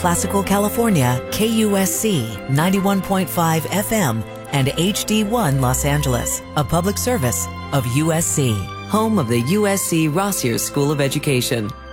Classical California, KUSC 91.5 FM, and HD1 Los Angeles, a public service of USC, home of the USC Rossier School of Education.